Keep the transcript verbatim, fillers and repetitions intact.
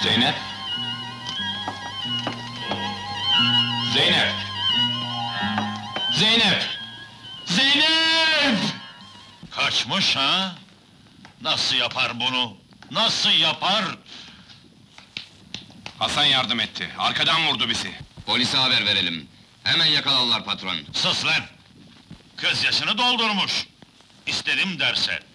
Zeynep! Zeynep! Zeynep! Zeynep! Kaçmış ha? Nasıl yapar bunu? Nasıl yapar? Hasan yardım etti, arkadan vurdu bizi. Polise haber verelim. Hemen yakalarlar patron. Sus lan! Kız yaşını doldurmuş! İstedim derse,